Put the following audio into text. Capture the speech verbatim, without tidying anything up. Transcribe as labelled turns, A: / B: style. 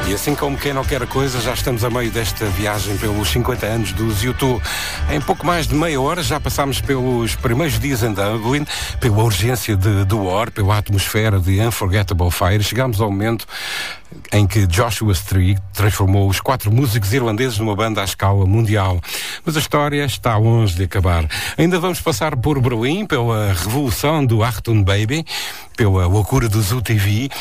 A: E assim como quem não quer a coisa, já estamos a meio desta viagem pelos cinquenta anos dos U dois. Em pouco mais de meia hora já passámos pelos primeiros dias em Dublin, pela urgência de The War, pela atmosfera de Unforgettable Fire. Chegámos ao momento em que Joshua Tree transformou os quatro músicos irlandeses numa banda à escala mundial. Mas a história está longe de acabar. Ainda vamos passar por Berlim, pela revolução do Achtung Baby, pela loucura do Zoo T V